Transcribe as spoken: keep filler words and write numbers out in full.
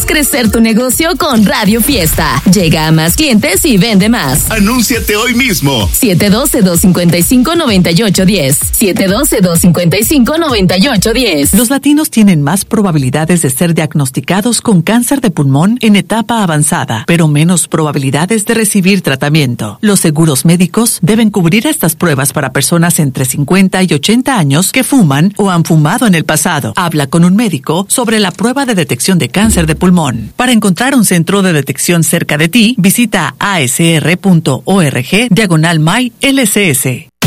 crecer tu negocio con Radio Fiesta. Llega a más clientes y vende más. Anúnciate hoy mismo. siete uno dos, dos cinco cinco, nueve ocho uno cero. siete uno dos, dos cinco cinco, nueve ocho uno cero. Los latinos tienen más probabilidades de ser diagnosticados con cáncer de pulmón en etapa avanzada, pero menos probabilidades de recibir tratamiento. Los seguros médicos deben cubrir estas pruebas para personas entre cincuenta y ochenta años que fuman o han fumado en el pasado. Habla con un médico sobre la prueba de detección de cáncer de pulmón. Para encontrar un centro de detección cerca de ti, visita a s r punto org diagonal my L C S.